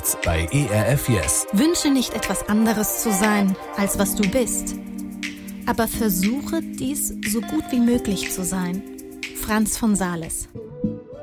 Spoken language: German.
Jetzt bei ERF Yes. Wünsche nicht etwas anderes zu sein, als was du bist. Aber versuche, dies so gut wie möglich zu sein. Franz von Sales.